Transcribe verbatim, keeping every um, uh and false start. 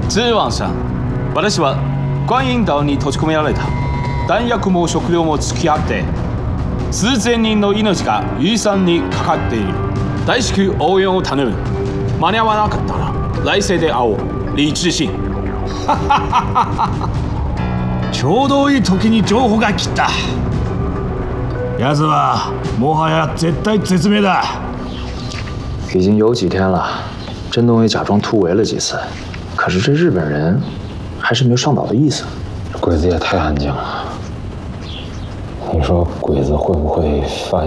ズワンさん、私は观音島に閉じ込められた弾薬も食料も付き合って数千人の命が遺産にかかっている。大至急応援を頼む。間に合わなかったら来世で会おう。李知信。 ちょうどいい時に情報が来た。奴はもはや絶対絶命的。 已经有几天了，真东也假装突围了几次，可是这日本人还是没有上岛的意思。 鬼子也太安静了。你说鬼子会不会发